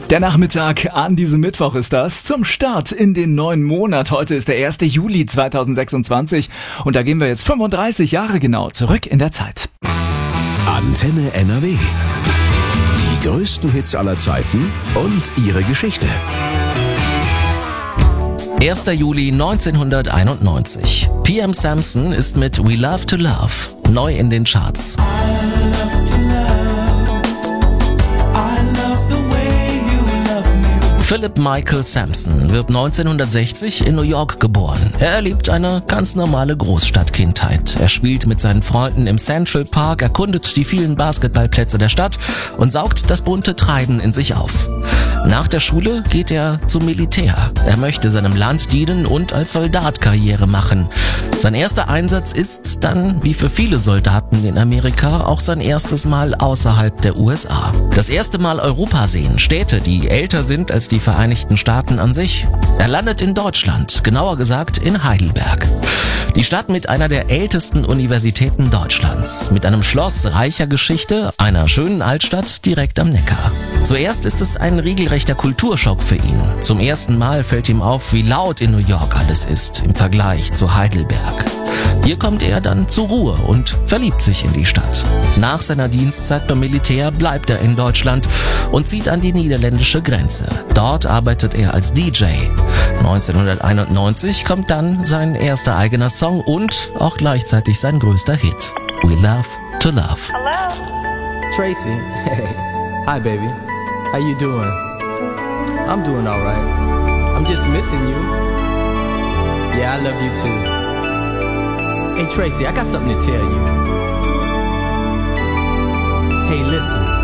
Der Nachmittag an diesem Mittwoch ist das, zum Start in den neuen Monat. Heute ist der 1. Juli 2026 und da gehen wir jetzt 35 Jahre genau zurück in der Zeit. Antenne NRW. Die größten Hits aller Zeiten und ihre Geschichte. 1. Juli 1991. PM Samson ist mit We Love to Love neu in den Charts. Philip Michael Sampson wird 1960 in New York geboren. Er erlebt eine ganz normale Großstadtkindheit. Er spielt mit seinen Freunden im Central Park, erkundet die vielen Basketballplätze der Stadt und saugt das bunte Treiben in sich auf. Nach der Schule geht er zum Militär. Er möchte seinem Land dienen und als Soldat Karriere machen. Sein erster Einsatz ist dann, wie für viele Soldaten in Amerika, auch sein erstes Mal außerhalb der USA. Das erste Mal Europa sehen, Städte, die älter sind als die Vereinigten Staaten an sich. Er landet in Deutschland, genauer gesagt in Heidelberg. Die Stadt mit einer der ältesten Universitäten Deutschlands, mit einem Schloss reicher Geschichte, einer schönen Altstadt direkt am Neckar. Zuerst ist es ein regelrechter Kulturschock für ihn. Zum ersten Mal fällt ihm auf, wie laut in New York alles ist im Vergleich zu Heidelberg. Hier kommt er dann zur Ruhe und verliebt sich in die Stadt. Nach seiner Dienstzeit beim Militär bleibt er in Deutschland und zieht an die niederländische Grenze. Dort arbeitet er als DJ. 1991 kommt dann sein erster eigener Song und auch gleichzeitig sein größter Hit. We Love to Love. Hello? Tracy, hey. Hi, baby. How you doing? I'm doing all right. I'm just missing you. Yeah, I love you too. Hey, Tracy, I got something to tell you. Hey, listen.